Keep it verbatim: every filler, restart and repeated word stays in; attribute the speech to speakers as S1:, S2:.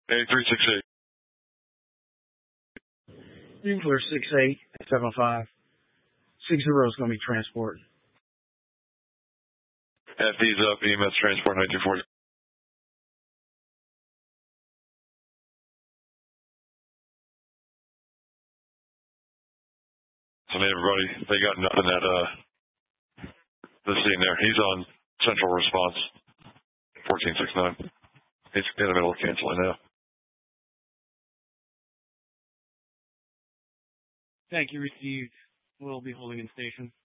S1: eight three six eight.
S2: Bugler six eight seven five. six zero is going to be transport.
S1: F D's up, E M S transport nineteen forty. So everybody, they got nothing at uh, the scene there. He's on central response, fourteen sixty-nine. He's in the middle of canceling now.
S2: Thank you, received. We'll be holding in station.